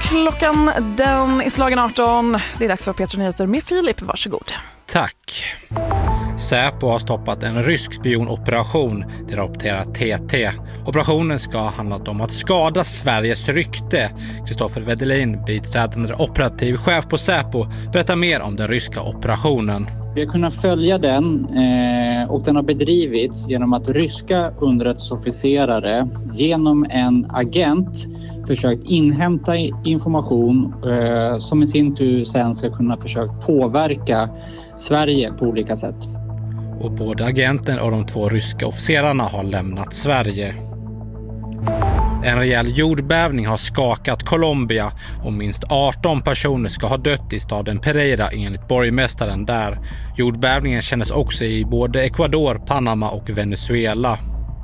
Klockan den är slagen 18. Det är dags för P3 Nyheter med Filip. Varsågod. Tack. Säpo har stoppat en rysk spionoperation, det rapporterar TT. Operationen ska ha handlat om att skada Sveriges rykte. Kristoffer Wedelin, biträdande operativ chef på Säpo, berättar mer om den ryska operationen. Vi har kunnat följa den och den har bedrivits genom att ryska underrättelseofficerare genom en agent försökt inhämta information som i sin tur sen ska kunna försöka påverka Sverige på olika sätt. Och både agenten och de 2 ryska officerarna har lämnat Sverige. En rejäl jordbävning har skakat Colombia och minst 18 personer ska ha dött i staden Pereira enligt borgmästaren där. Jordbävningen kändes också i både Ecuador, Panama och Venezuela.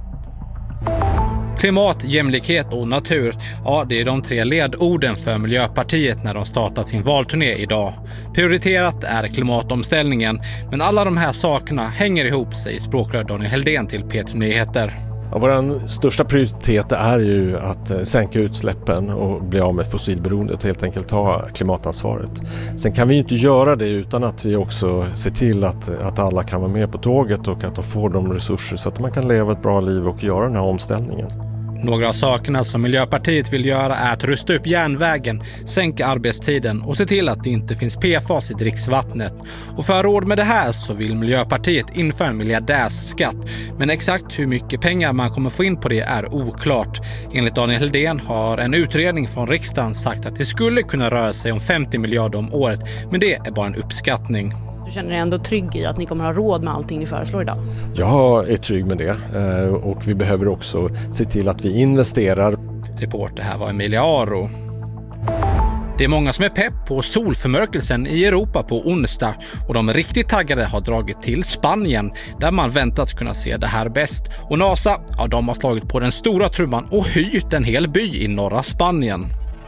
Klimat, jämlikhet och natur, ja det är de 3 ledorden för Miljöpartiet när de startat sin valturné idag. Prioriterat är klimatomställningen, men alla de här sakerna hänger ihop, säger språkrör Daniel Heldén till P3 Nyheter. Ja, vår största prioritet är ju att sänka utsläppen och bli av med fossilberoendet och helt enkelt ta klimatansvaret. Sen kan vi ju inte göra det utan att vi också ser till att alla kan vara med på tåget och att de får de resurser så att man kan leva ett bra liv och göra den här omställningen. Några av sakerna som Miljöpartiet vill göra är att rusta upp järnvägen, sänka arbetstiden och se till att det inte finns PFAS i dricksvattnet. Och för råd med det här så vill Miljöpartiet införa en miljardärsskatt. Men exakt hur mycket pengar man kommer få in på det är oklart. Enligt Daniel Heldén har en utredning från riksdagen sagt att det skulle kunna röra sig om 50 miljarder om året, men det är bara en uppskattning. Du känner dig ändå trygg i att ni kommer ha råd med allting ni föreslår idag? Jag är trygg med det och vi behöver också se till att vi investerar. Reporter här var Emilia Aro. Det är många som är pepp på solförmörkelsen i Europa på onsdag och de riktigt taggade har dragit till Spanien där man väntat kunna se det här bäst. Och NASA, ja, de har slagit på den stora trumman och hyrt en hel by i norra Spanien.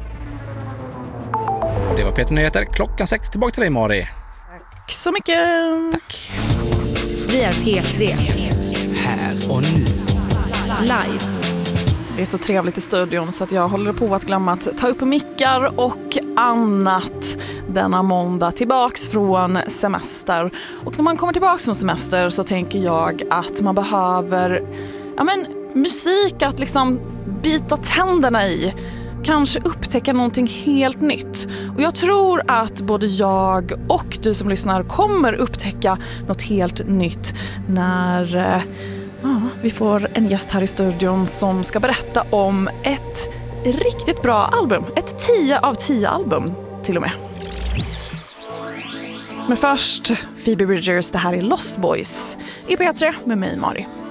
Och det var P3 Nyheter, klockan 6. Tillbaka till dig, Mari. Tack så mycket. Tack. Vi är P3. Här och nu. Live. Det är så trevligt i studion så att jag håller på att glömma att ta upp mickar och annat denna måndag tillbaks från semester. Och när man kommer tillbaks från semester så tänker jag att man behöver musik att liksom bita tänderna i. Kanske upptäcka någonting helt nytt. Och jag tror att både jag och du som lyssnar kommer upptäcka något helt nytt när vi får en gäst här i studion som ska berätta om ett riktigt bra album. Ett 10 av 10 album till och med. Men först, Phoebe Bridgers, det här är Lost Boys i P3 med mig, Mari.